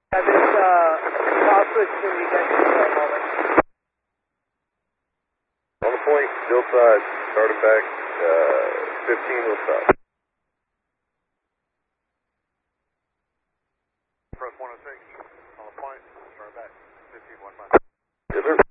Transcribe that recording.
Yeah, this cross switch to the next moment. On the point, still side, starting back, 15 will stop. Press 106, on the point, start back, 15 1 5. Yes, sir.